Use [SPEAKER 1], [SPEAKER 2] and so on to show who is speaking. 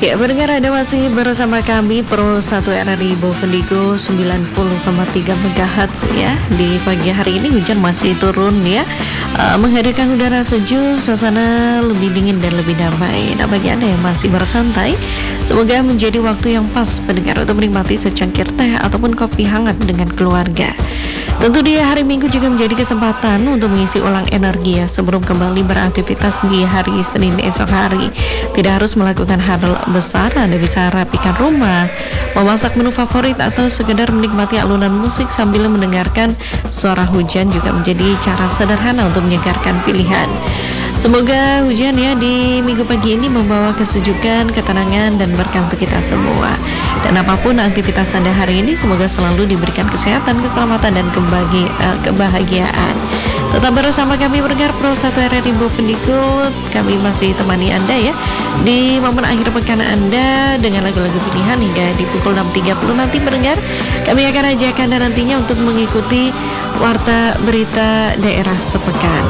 [SPEAKER 1] Ya, pendengar, Anda masih bersama kami Pro 1 RRI Bovendigul 90,3 MHz ya. Di pagi hari ini hujan masih turun ya, menghadirkan udara sejuk, suasana lebih dingin dan lebih damai. Nah, bagi Anda yang masih bersantai, semoga menjadi waktu yang pas pendengar untuk menikmati secangkir teh ataupun kopi hangat dengan keluarga. Tentu dia hari Minggu juga menjadi kesempatan untuk mengisi ulang energi ya sebelum kembali beraktivitas di hari Senin esok hari. Tidak harus melakukan hal besar, Anda bisa rapikan rumah, memasak menu favorit, atau sekedar menikmati alunan musik sambil mendengarkan suara hujan juga menjadi cara sederhana untuk menyegarkan pilihan. Semoga hujan ya di minggu pagi ini membawa kesejukan, ketenangan, dan berkah untuk kita semua. Dan apapun aktivitas Anda hari ini, semoga selalu diberikan kesehatan, keselamatan, dan kebahagiaan. Tetap bersama kami pendengar Pro 1 RRI Bovendigul. Kami masih temani Anda ya di momen akhir pekan Anda dengan lagu-lagu pilihan hingga di pukul 6.30 nanti pendengar. Kami akan ajak Anda nantinya untuk mengikuti warta berita daerah sepekan.